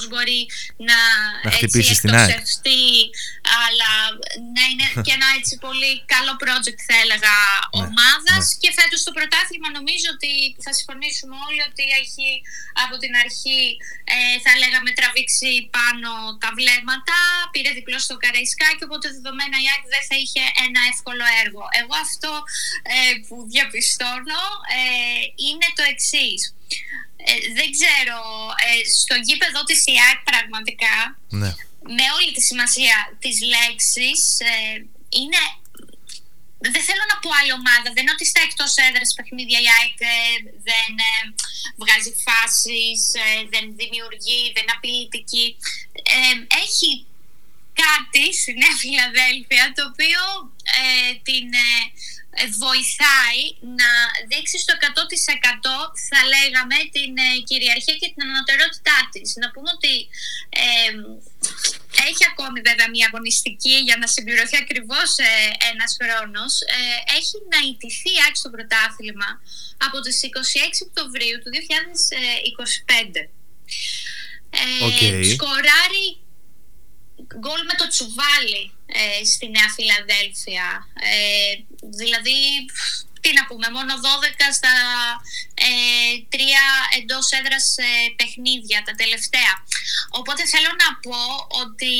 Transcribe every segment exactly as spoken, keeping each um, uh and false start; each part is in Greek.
πώς μπορεί να, να έτσι, χτυπήσει στην ΑΕΚ. εκτοξευτεί, αλλά να είναι και ένα έτσι πολύ καλό project, θα έλεγα, ομάδας. Ναι. Και φέτος το πρωτάθλημα νομίζω ότι θα συμφωνήσουμε όλοι ότι έχει από την αρχή, ε, θα λέγαμε, τραβήξει πάνω τα βλέμματα, πήρε διπλό στο Καραϊσκάκι, οπότε δεδομένα η ΑΕΚ δεν θα είχε ένα εύκολο έργο. Εγώ αυτό ε, που διαπιστώνω ε, είναι το εξής. Ε, δεν ξέρω, ε, στο γήπεδο της η ΑΕΚ πραγματικά, ναι, με όλη τη σημασία της λέξης, ε, είναι... Δεν θέλω να πω άλλη ομάδα, δεν είναι ότι στα εκτός έδρας παιχνίδια η ΑΕΚ ε, δεν ε, βγάζει φάσεις, ε, δεν δημιουργεί, δεν είναι απειλητική. Ε, έχει κάτι στη Νέα Φιλαδέλφια το οποίο ε, την ε, βοηθάει να δείξει στο εκατό τοις εκατό, θα λέγαμε, την ε, κυριαρχία και την ανωτερότητά της. Να πούμε ότι ε, έχει ακόμη βέβαια μια αγωνιστική για να συμπληρωθεί ακριβώς ε, ένας χρόνος. Ε, έχει να ιτηθεί η ΑΕΚ στο πρωτάθλημα από τις είκοσι έξι Οκτωβρίου του δύο χιλιάδες είκοσι πέντε. Ε, okay. Σκοράρει γκολ με το τσουβάλι ε, στη Νέα Φιλαδέλφια. Ε, δηλαδή, τι να πούμε, μόνο δώδεκα στα ε, τρία εντός έδρας ε, παιχνίδια τα τελευταία. Οπότε θέλω να πω ότι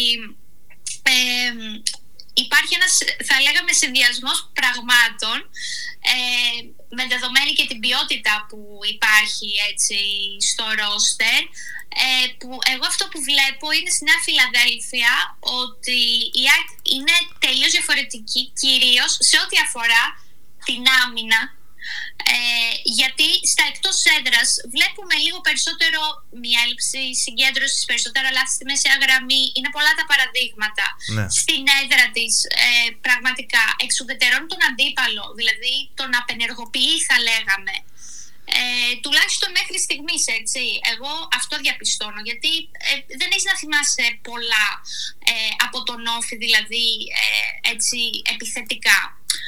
ε, υπάρχει ένας, θα λέγαμε, συνδυασμός πραγμάτων ε, με δεδομένη και την ποιότητα που υπάρχει έτσι στο ρόστερ, ε, που εγώ αυτό που βλέπω είναι στη Νέα Φιλαδέλφια ότι η ΑΕΚ είναι τελείως διαφορετική, κυρίως σε ό,τι αφορά την άμυνα, ε, γιατί στα εκτός έδρας βλέπουμε λίγο περισσότερο μια έλλειψη συγκέντρωσης, περισσότερα λάθη στη μεσαία γραμμή, είναι πολλά τα παραδείγματα. Ναι. Στην έδρα της ε, πραγματικά εξουδετερώνει τον αντίπαλο, δηλαδή τον απενεργοποιεί, θα λέγαμε. Ε, τουλάχιστον μέχρι στιγμής, έτσι. Εγώ αυτό διαπιστώνω, γιατί ε, δεν έχεις να θυμάσαι πολλά ε, από τον Όφη, δηλαδή ε, έτσι επιθετικά.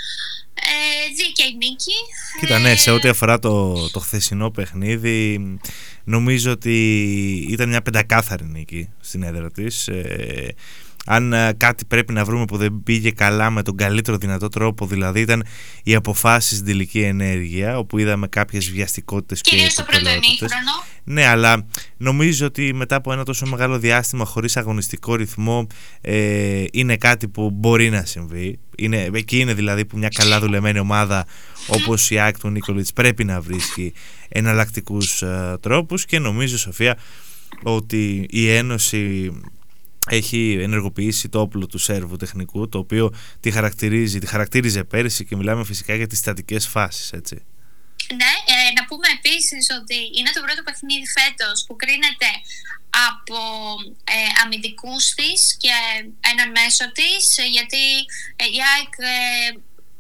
Ε, δίκαιη νίκη. Κοίτα, ναι, σε ό,τι αφορά το, το χθεσινό παιχνίδι, νομίζω ότι ήταν μια πεντακάθαρη νίκη στην έδρα της. Ε, αν ε, κάτι πρέπει να βρούμε που δεν πήγε καλά με τον καλύτερο δυνατό τρόπο, δηλαδή ήταν οι αποφάσεις στην τελική ενέργεια, όπου είδαμε κάποιες βιαστικότητες και επιπολαιότητες. Ναι, αλλά νομίζω ότι μετά από ένα τόσο μεγάλο διάστημα χωρίς αγωνιστικό ρυθμό ε, είναι κάτι που μπορεί να συμβεί. Είναι, εκεί είναι δηλαδή που μια καλά δουλεμένη ομάδα όπως η ΑΕΚ του Νίκολιτς πρέπει να βρίσκει εναλλακτικούς ε, τρόπους, και νομίζω, Σοφία, ότι η Ένωση έχει ενεργοποιήσει το όπλο του σέρβου τεχνικού, το οποίο τη χαρακτηρίζει, τη χαρακτήριζε πέρυσι, και μιλάμε φυσικά για τις στατικές φάσεις, έτσι. Ναι, ε, να πούμε επίσης ότι είναι το πρώτο παιχνίδι φέτος που κρίνεται από ε, αμυντικούς της και έναν μέσο της, γιατί ε, η ΑΕΚ ε,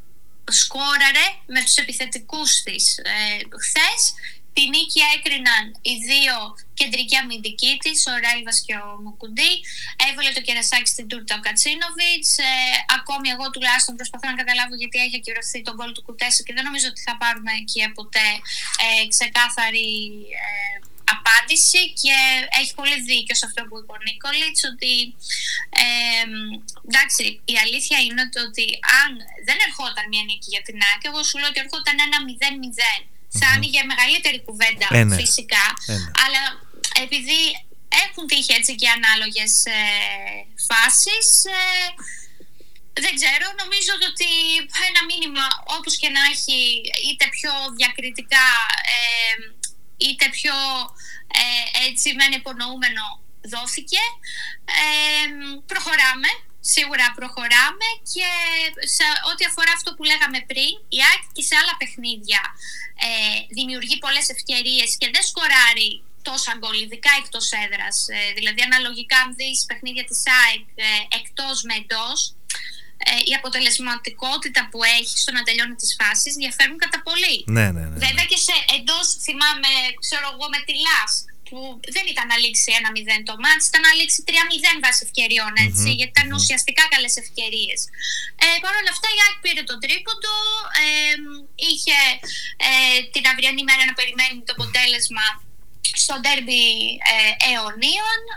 σκόραρε με τους επιθετικούς της. Ε, χθες τη νίκη έκριναν οι δύο κεντρικοί αμυντικοί της, ο Ράιβας και ο Μουκουντή. Έβαλε το κερασάκι στην τούρτα ο Κατσίνοβιτς. Ε, ακόμη εγώ τουλάχιστον προσπαθώ να καταλάβω γιατί έχει ακυρωθεί τον γκολ του Κουτέσου και δεν νομίζω ότι θα πάρουμε εκεί ποτέ ε, ξεκάθαρη ε, απάντηση, και έχει πολύ δίκιο σε αυτό που είπε ο Νίκολιτς, ότι ε, εντάξει, η αλήθεια είναι ότι αν δεν ερχόταν μια νίκη για την ΑΕΚ, εγώ σου λέω ότι ερχόταν ένα μηδέν μηδέν. Θα άνοιγε μεγαλύτερη κουβέντα, ε, ναι, φυσικά, ε, ναι. Αλλά επειδή έχουν τύχει έτσι και ανάλογες ε, φάσεις, ε, δεν ξέρω, νομίζω ότι ένα μήνυμα όπως και να έχει, είτε πιο διακριτικά ε, είτε πιο ε, έτσι μεν υπονοούμενο, δόθηκε. ε, Προχωράμε. Σίγουρα προχωράμε, και σε ό,τι αφορά αυτό που λέγαμε πριν, η ΑΕΚ και σε άλλα παιχνίδια ε, δημιουργεί πολλές ευκαιρίες και δεν σκοράρει τόσα γκολ, ειδικά εκτός έδρας. Ε, δηλαδή, αναλογικά, αν δεις παιχνίδια της ΑΕΚ ε, εκτός με εντός, ε, η αποτελεσματικότητα που έχει στο να τελειώνει τις φάσεις διαφέρουν κατά πολύ. Ναι, ναι, ναι, ναι. Βέβαια και σε εντός, θυμάμαι, ξέρω εγώ, με τη ΛΑΣΚ, που δεν ήταν να λήξει ένα μηδέν το μάτς, ήταν να λήξει τρία μηδέν βάσει ευκαιριών, έτσι, mm-hmm, γιατί ήταν mm-hmm. ουσιαστικά καλές ευκαιρίες. Ε, Παρ' όλα αυτά η ΑΕΚ πήρε το τρίποντο, ε, είχε ε, την αυριανή μέρα να περιμένει το αποτέλεσμα στο ντέρμπι ε, αιωνίων.